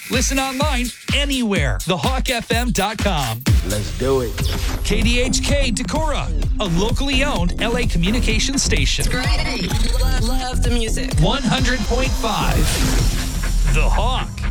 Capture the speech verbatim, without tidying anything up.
Listen online anywhere. the hawk f m dot com. Let's do it. K D H K Decorah, a locally owned L A communications station. It's great. Love, love the music. one hundred point five. The Hawk.